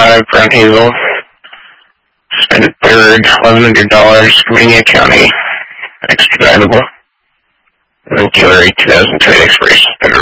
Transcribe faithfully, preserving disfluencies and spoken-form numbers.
five, Brown Hazel. Spent a third, eleven hundred dollars, Mania County. Extraditable. Killer two thousand two expiration.